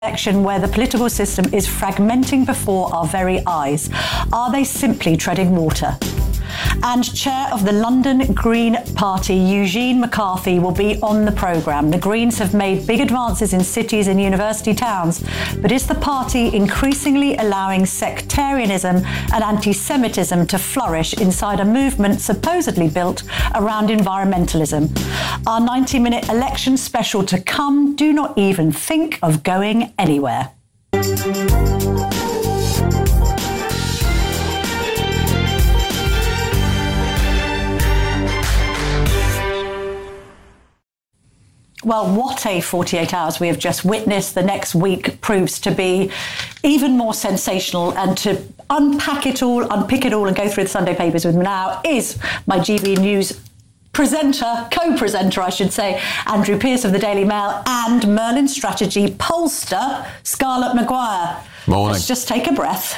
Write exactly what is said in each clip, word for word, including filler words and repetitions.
election where the political system is fragmenting before our very eyes? Are they simply treading water? And Chair of the London Green Party, Eugene McCarthy, will be on the programme. The Greens have made big advances in cities and university towns, but is the party increasingly allowing sectarianism and anti-Semitism to flourish inside a movement supposedly built around environmentalism? Our ninety-minute election special to come. Do not even think of going anywhere. Well, what a forty-eight hours we have just witnessed. The next week proves to be even more sensational. And to unpack it all, unpick it all and go through the Sunday papers with me now is my G B News presenter, co-presenter, I should say, Andrew Pearce of the Daily Mail, and Merlin Strategy pollster, Scarlett Maguire. Morning. Let's just take a breath.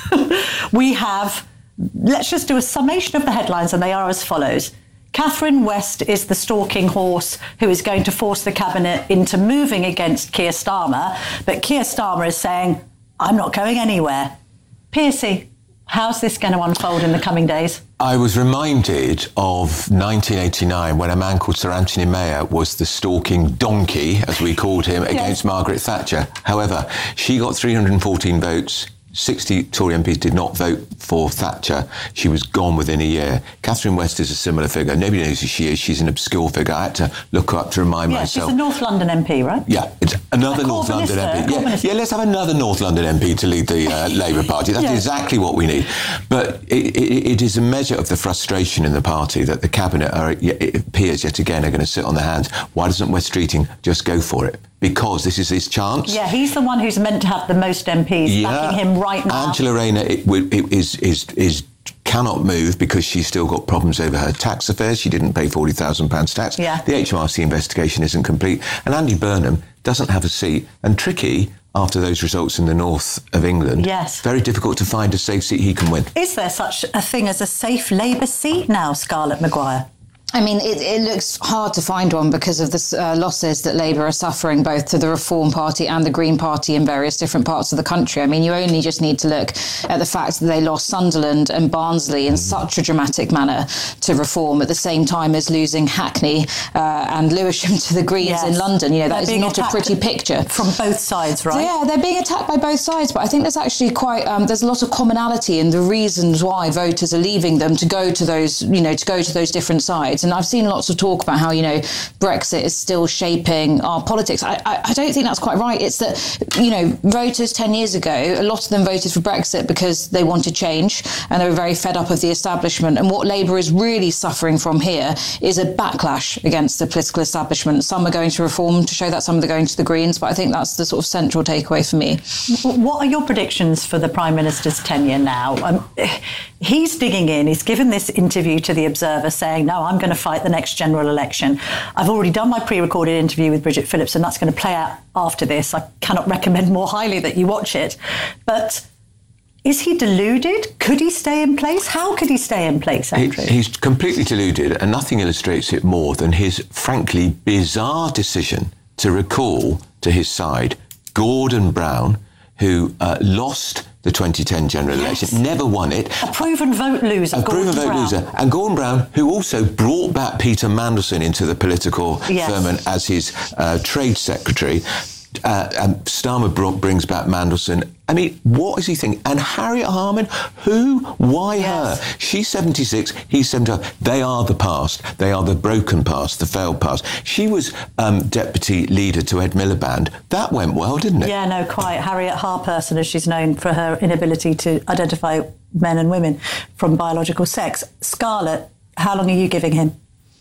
We have, let's just do a summation of the headlines, and they are as follows. Catherine West is the stalking horse who is going to force the cabinet into moving against Keir Starmer. But Keir Starmer is saying, I'm not going anywhere. Piercy, how's this going to unfold in the coming days? I was reminded of nineteen eighty-nine when a man called Sir Anthony Mayer was the stalking donkey, as we called him, against yes. Margaret Thatcher. However, she got three hundred fourteen votes. sixty Tory M Ps did not vote for Thatcher. She was gone within a year. Catherine West is a similar figure. Nobody knows who she is. She's an obscure figure. I had to look her up to remind yeah, myself. She's a North London M P, right? Yeah, it's another a North London minister, M P. Yeah, yeah, let's have another North London M P to lead the uh, Labour Party. That's yes. exactly what we need. But it, it, it is a measure of the frustration in the party that the Cabinet, are, it appears yet again, are going to sit on their hands. Why doesn't West Streeting just go for it? Because this is his chance. Yeah, he's the one who's meant to have the most M Ps yeah. backing him right now. Angela Rayner it, it, is, is, is cannot move because she's still got problems over her tax affairs. She didn't pay forty thousand pounds tax. Yeah. The H M R C investigation isn't complete. And Andy Burnham doesn't have a seat. And tricky, after those results in the north of England, yes. very difficult to find a safe seat he can win. Is there such a thing as a safe Labour seat now, Scarlett Maguire? I mean, it, it looks hard to find one because of the uh, losses that Labour are suffering, both to the Reform Party and the Green Party in various different parts of the country. I mean, you only just need to look at the fact that they lost Sunderland and Barnsley in such a dramatic manner to Reform at the same time as losing Hackney uh, and Lewisham to the Greens yes. in London. You know, that is not a pretty picture. From both sides, right? So, yeah, they're being attacked by both sides, but I think there's actually quite, um, there's a lot of commonality in the reasons why voters are leaving them to go to those, you know, to go to those different sides. And I've seen lots of talk about how, you know, Brexit is still shaping our politics. I, I, I don't think that's quite right. It's that, you know, voters ten years ago, a lot of them voted for Brexit because they wanted change and they were very fed up of the establishment. And what Labour is really suffering from here is a backlash against the political establishment. Some are going to Reform to show that, some are going to the Greens, but I think that's the sort of central takeaway for me. What are your predictions for the Prime Minister's tenure now? Um, he's digging in. He's given this interview to The Observer saying, no, I'm going to fight the next general election. I've already done my pre-recorded interview with Bridget Phillips, and that's going to play out after this. I cannot recommend more highly that you watch it. But is he deluded? Could he stay in place? How could he stay in place, Andrew? He, he's completely deluded, and nothing illustrates it more than his, frankly, bizarre decision to recall to his side Gordon Brown, who uh, lost the twenty ten general yes. election, never won it. A proven vote loser, A Gordon proven vote Brown. loser. And Gordon Brown, who also brought back Peter Mandelson into the political yes. firmament as his uh, trade secretary. Uh, and Starmer brought, brings back Mandelson. I mean, what is he thinking? And Harriet Harman, who? Why yes. her? She's seventy-six, he's seventy-five. They are the past. They are the broken past, the failed past. She was um, deputy leader to Ed Miliband. That went well, didn't it? Yeah, no, quite. Harriet Harperson, as she's known for her inability to identify men and women from biological sex. Scarlett, how long are you giving him?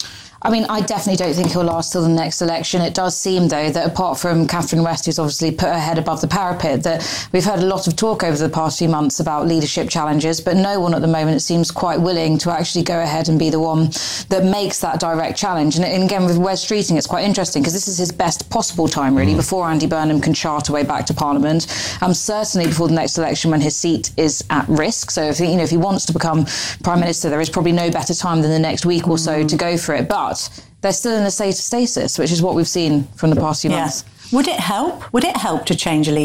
I mean, I definitely don't think he'll last till the next election. It does seem, though, that apart from Catherine West, who's obviously put her head above the parapet, that we've heard a lot of talk over the past few months about leadership challenges, but no one at the moment seems quite willing to actually go ahead and be the one that makes that direct challenge. And, and again, with Wes Streeting, it's quite interesting because this is his best possible time, really, mm. before Andy Burnham can chart a way back to Parliament. Um, certainly before the next election when his seat is at risk. So, if he, you know, if he wants to become Prime Minister, there is probably no better time than the next week or so mm. to go for it. But they're still in a state of stasis, which is what we've seen from the past few months. Yeah. Would it help? Would it help to change a leader?